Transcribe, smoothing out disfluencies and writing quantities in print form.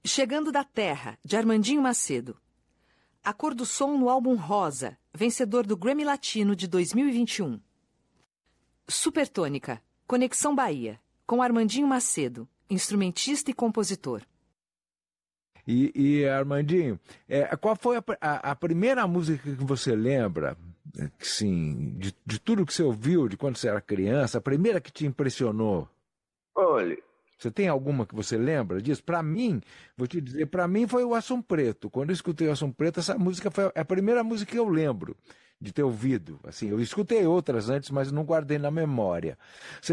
Chegando da Terra, de Armandinho Macedo. A Cor do Som no álbum Rosa, vencedor do Grammy Latino de 2021. Supertônica, Conexão Bahia, com Armandinho Macedo, instrumentista e compositor. E Armandinho, qual foi a primeira música que você lembra, assim, de tudo que você ouviu de quando você era criança, a primeira que te impressionou? Olha, você tem alguma que você lembra disso? Para mim, vou te dizer, para mim foi o Assum Preto. Quando eu escutei o Assum Preto, essa música foi a primeira música que eu lembro de ter ouvido. Assim, eu escutei outras antes, mas não guardei na memória.